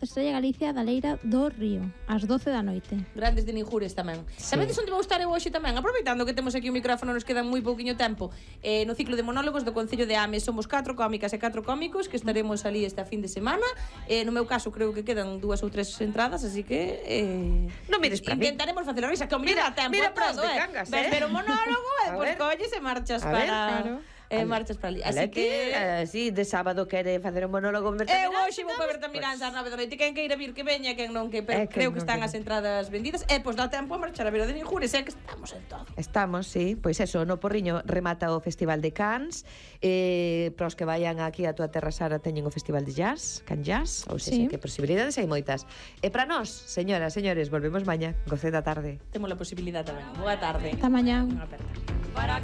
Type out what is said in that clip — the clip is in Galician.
Estrella Galicia da Leira do Río, ás 12 da noite. Grandes de Ninjures tamén. Sabedes onde vou estar eu hoxe tamén? Aproveitando que temos aquí o micrófono, nos queda moi pouquiño tempo. No ciclo de monólogos do Concello de Ames somos 4 cómicas e 4 cómicos que estaremos ali esta fin de semana. No meu caso creo que quedan 2 ou 3 entradas, así que non mires para mí. intentaremos facer a risa, que mira tempo mira todo, cangas, Vas ver o monólogo e depois colles e marchas para marchas para ali. Así que si de sábado quere facer un monólogo en eu hoxe vou para Bertamiráns ás 9 da noite. Quen queira vir que veña, quen non que creo que están as entradas vendidas. E pois dá tempo a marchar a ver o de Ninjures, que estamos en todo. Estamos, sí, pois eso, no Porriño remata o Festival de Cans. Para os que vayan aquí a túa terra, Sara, teñen o Festival de Jazz, Can Jazz, ou seja, que posibilidades hai moitas. E para nós, señoras, señores, volvemos mañá, 12 da tarde. Temos a posibilidade tamén. Boa tarde. Ata mañá. Unha aperta.